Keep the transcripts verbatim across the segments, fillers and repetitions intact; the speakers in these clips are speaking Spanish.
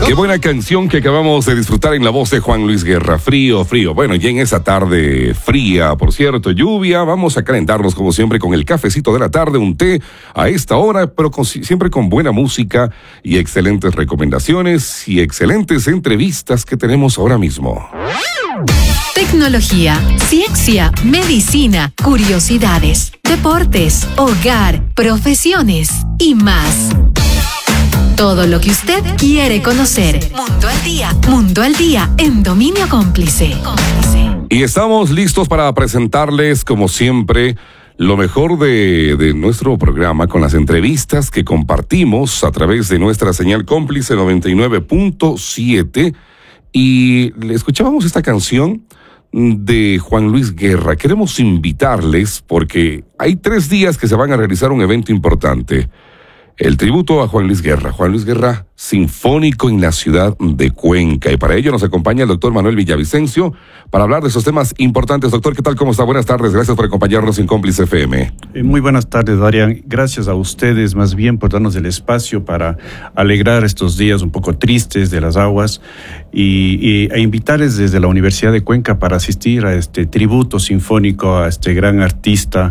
Qué buena canción que acabamos de disfrutar en la voz de Juan Luis Guerra. Frío, frío. Bueno, y en esa tarde fría, por cierto, lluvia, vamos a calentarnos como siempre con el cafecito de la tarde, un té a esta hora, pero con, siempre con buena música y excelentes recomendaciones y excelentes entrevistas que tenemos ahora mismo. Tecnología, ciencia, medicina, curiosidades, deportes, hogar, profesiones y más. Todo lo que usted quiere conocer. Mundo al día. Mundo al día en Dominio Cómplice. Y estamos listos para presentarles, como siempre, lo mejor de, de nuestro programa con las entrevistas que compartimos a través de nuestra señal Cómplice noventa y nueve punto siete. Y le escuchábamos esta canción de Juan Luis Guerra. Queremos invitarles porque hay tres días que se van a realizar un evento importante. El tributo a Juan Luis Guerra. Juan Luis Guerra, sinfónico en la ciudad de Cuenca. Y para ello nos acompaña el doctor Manuel Villavicencio para hablar de esos temas importantes. Doctor, ¿qué tal? ¿Cómo está? Buenas tardes. Gracias por acompañarnos en Cómplice F M. Eh, muy buenas tardes, Darian. Gracias a ustedes más bien por darnos el espacio para alegrar estos días un poco tristes de las aguas y, y e invitarles desde la Universidad de Cuenca para asistir a este tributo sinfónico a este gran artista,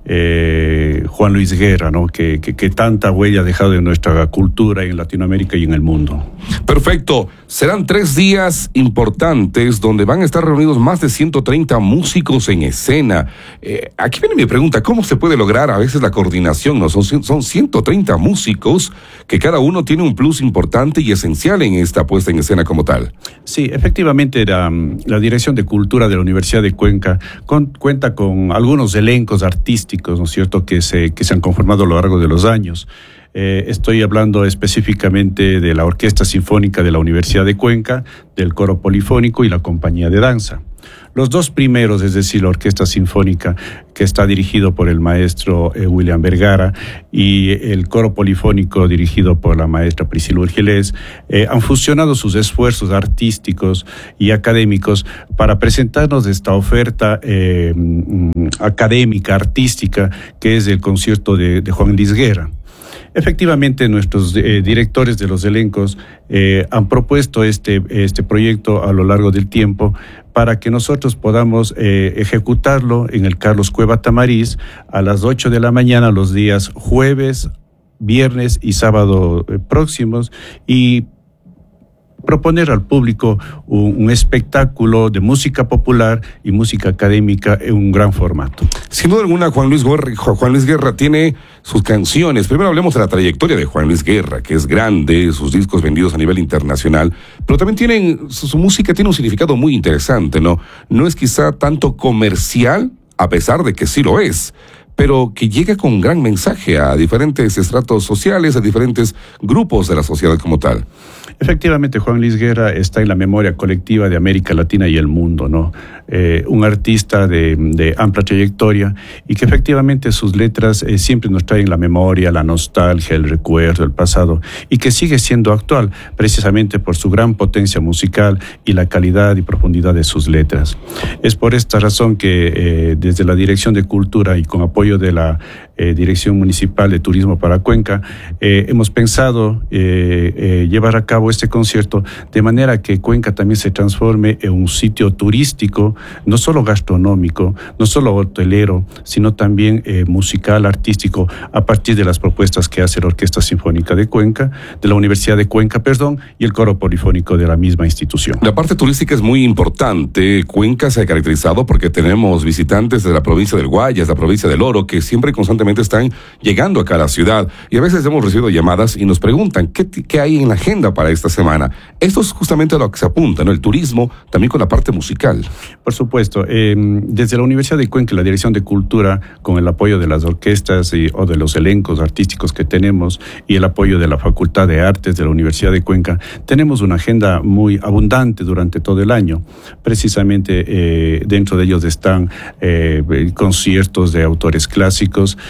Eh, Juan Luis Guerra, ¿no? Que, que, que tanta huella ha dejado en nuestra cultura en Latinoamérica y en el mundo. Perfecto. Serán tres días importantes donde van a estar reunidos más de ciento treinta músicos en escena. Eh, aquí viene mi pregunta, ¿cómo se puede lograr a veces la coordinación? ¿No? Son, son ciento treinta músicos que cada uno tiene un plus importante y esencial en esta puesta en escena como tal. Sí, efectivamente la, la Dirección de Cultura de la Universidad de Cuenca con, cuenta con algunos elencos artísticos, ¿no es cierto?, que se, que se han conformado a lo largo de los años. Eh, estoy hablando específicamente de la Orquesta Sinfónica de la Universidad de Cuenca, del Coro Polifónico y la Compañía de Danza. Los dos primeros, es decir, la Orquesta Sinfónica, que está dirigido por el maestro eh, William Vergara, y el Coro Polifónico dirigido por la maestra Priscila Urgelés, eh, han fusionado sus esfuerzos artísticos y académicos para presentarnos esta oferta eh, académica, artística, que es el concierto de, de Juan Luis Guerra. Efectivamente, nuestros eh, directores de los elencos eh, han propuesto este, este proyecto a lo largo del tiempo para que nosotros podamos eh, ejecutarlo en el Carlos Cueva Tamariz a las ocho de la mañana los días jueves, viernes y sábado eh, próximos, y proponer al público un, un espectáculo de música popular y música académica en un gran formato. Sin duda alguna, Juan Luis Guerra, Juan Luis Guerra tiene sus canciones. Primero hablemos de la trayectoria de Juan Luis Guerra, que es grande, sus discos vendidos a nivel internacional, pero también tienen, su, su música tiene un significado muy interesante, ¿no? No es quizá tanto comercial, a pesar de que sí lo es, pero que llega con gran mensaje a diferentes estratos sociales, a diferentes grupos de la sociedad como tal. Efectivamente, Juan Luis Guerra está en la memoria colectiva de América Latina y el mundo, ¿no? Eh, un artista de, de amplia trayectoria y que efectivamente sus letras eh, siempre nos traen la memoria, la nostalgia, el recuerdo, el pasado, y que sigue siendo actual precisamente por su gran potencia musical y la calidad y profundidad de sus letras. Es por esta razón que eh, desde la Dirección de Cultura y con apoyo de la eh, Dirección Municipal de Turismo para Cuenca, eh, hemos pensado eh, eh, llevar a cabo este concierto de manera que Cuenca también se transforme en un sitio turístico, no solo gastronómico, no solo hotelero, sino también eh, musical, artístico, a partir de las propuestas que hace la Orquesta Sinfónica de Cuenca, de la Universidad de Cuenca, perdón, y el Coro Polifónico de la misma institución. La parte turística es muy importante. Cuenca se ha caracterizado porque tenemos visitantes de la provincia del Guayas, la provincia del Oro, que siempre constantemente están llegando acá a la ciudad, y a veces hemos recibido llamadas y nos preguntan ¿qué, qué hay en la agenda para esta semana? Esto es justamente a lo que se apunta, ¿no? El turismo, también con la parte musical. Por supuesto, eh, desde la Universidad de Cuenca, la Dirección de Cultura, con el apoyo de las orquestas y, o de los elencos artísticos que tenemos y el apoyo de la Facultad de Artes de la Universidad de Cuenca, tenemos una agenda muy abundante durante todo el año. Precisamente eh, dentro de ellos están eh, conciertos de autores clásicos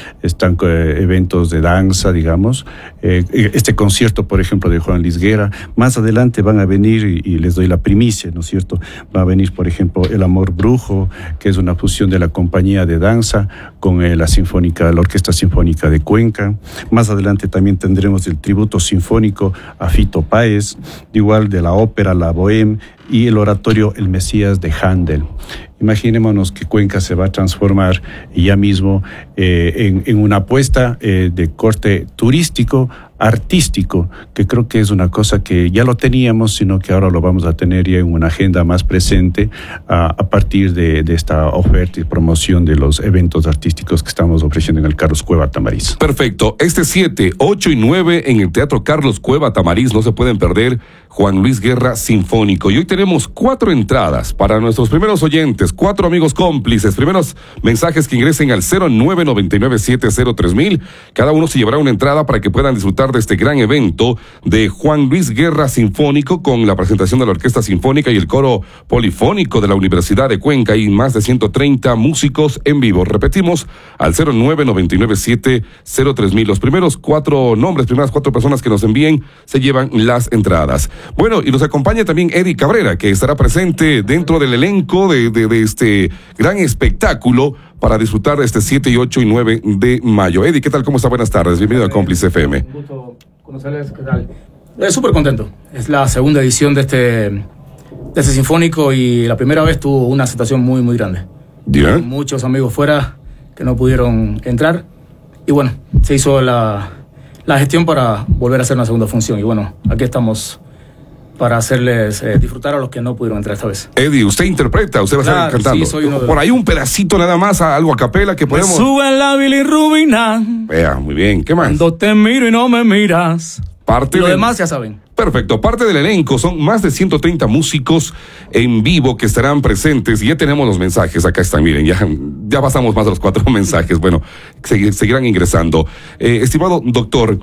están eh, eventos de danza, digamos, eh, este concierto, por ejemplo, de Juan Luis Guerra. Más adelante van a venir, y, y les doy la primicia, ¿no es cierto? Va a venir, por ejemplo, El Amor Brujo, que es una fusión de la compañía de danza con eh, la sinfónica, la Orquesta Sinfónica de Cuenca. Más adelante también tendremos el tributo sinfónico a Fito Páez, igual de la ópera La Bohème y el oratorio El Mesías de Händel. Imaginémonos que Cuenca se va a transformar ya mismo eh, en, en una apuesta eh, de corte turístico, artístico, que creo que es una cosa que ya lo teníamos, sino que ahora lo vamos a tener ya en una agenda más presente a, a partir de, de esta oferta y promoción de los eventos artísticos que estamos ofreciendo en el Carlos Cueva Tamariz. Perfecto. Este siete, ocho y nueve en el Teatro Carlos Cueva Tamariz, no se pueden perder, Juan Luis Guerra Sinfónico. Y hoy tenemos cuatro entradas para nuestros primeros oyentes, cuatro amigos cómplices, primeros mensajes que ingresen al cero nueve nueve nueve siete cero tres mil. Cada uno se llevará una entrada para que puedan disfrutar de este gran evento de Juan Luis Guerra Sinfónico, con la presentación de la Orquesta Sinfónica y el Coro Polifónico de la Universidad de Cuenca y más de ciento treinta músicos en vivo. Repetimos, al cero nueve nueve nueve siete cero tres mil. Los primeros cuatro nombres, primeras cuatro personas que nos envíen, se llevan las entradas. Bueno, y nos acompaña también Eddie Cabrera, que estará presente dentro del elenco de, de, de este gran espectáculo para disfrutar este siete y ocho y nueve de mayo. Eddie, ¿qué tal? ¿Cómo está? Buenas tardes. Bienvenido a Cómplice F M. Un gusto conocerles. ¿Qué tal? Eh, Súper contento. Es la segunda edición de este, de este sinfónico y la primera vez tuvo una aceptación muy, muy grande. ¿Ya? Muchos amigos fuera que no pudieron entrar. Y bueno, se hizo la, la gestión para volver a hacer una segunda función. Y bueno, aquí estamos para hacerles eh, disfrutar a los que no pudieron entrar esta vez. Eddie, usted interpreta, usted va a estar Claro, cantando. sí, soy uno de los- Por ahí un pedacito nada más, algo a capela que podemos... Sube la bilirrubina Vea, muy bien. ¿Qué más? cuando te miro y no me miras. Parte Y lo del- demás ya saben. Perfecto, parte del elenco, son más de ciento treinta músicos en vivo que estarán presentes y ya tenemos los mensajes, acá están, miren, ya, ya pasamos más de los cuatro mensajes, bueno, segui- seguirán ingresando. Eh, estimado doctor,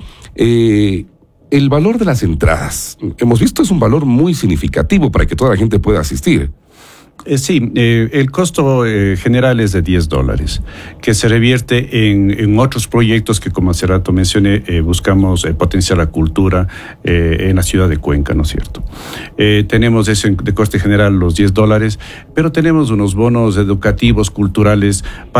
eh, el valor de las entradas, hemos visto, es un valor muy significativo para que toda la gente pueda asistir. Eh, sí, eh, el costo eh, general es de diez dólares, que se revierte en, en otros proyectos que, como hace rato mencioné, eh, buscamos eh, potenciar la cultura eh, en la ciudad de Cuenca, ¿no es cierto? Eh, tenemos eso en- de coste general, los diez dólares, pero tenemos unos bonos educativos, culturales, para